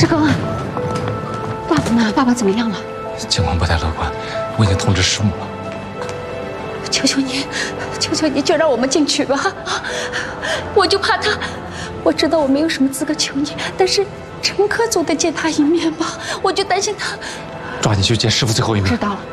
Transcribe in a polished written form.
师哥，爸爸呢？爸爸怎么样了？ 情况不太乐观，我已经通知师母了。 求求你，求求你，就让我们进去吧！我就怕他，我知道我没有什么资格求你，但是陈科总得见他一面吧？我就担心他。 抓紧去见师傅最后一面。 知道了。